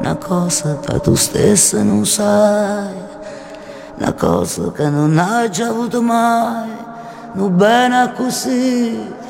una cosa che tu stessa non sai, una cosa che non hai già avuto mai, non bene così.